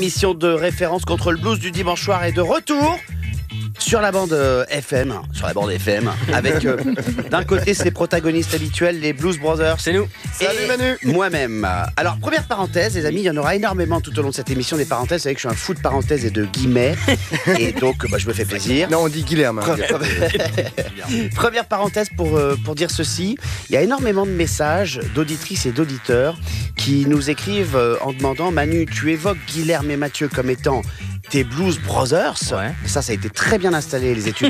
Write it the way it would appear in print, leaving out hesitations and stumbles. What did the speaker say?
Mission de référence contre le blues du dimanche soir est de retour sur la bande FM, avec d'un côté ses protagonistes habituels, les Blues Brothers. C'est nous. Salut Manu. Moi-même. Alors, première parenthèse, les amis, il y en aura énormément tout au long de cette émission, des parenthèses. Vous savez que je suis un fou de parenthèses et de guillemets. Et donc, je me fais plaisir. Non, on dit Guilherme. Première parenthèse pour dire ceci. Il y a énormément de messages d'auditrices et d'auditeurs qui nous écrivent en demandant: Manu, tu évoques Guilherme et Mathieu comme étant tes Blues Brothers. Ouais. Ça a été très bien installé, les études